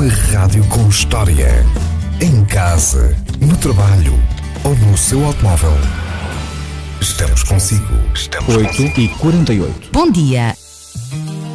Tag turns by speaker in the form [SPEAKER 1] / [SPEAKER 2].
[SPEAKER 1] Uma rádio com história. Em casa, no trabalho ou no seu automóvel. Estamos consigo.
[SPEAKER 2] 8h48.
[SPEAKER 3] Bom dia.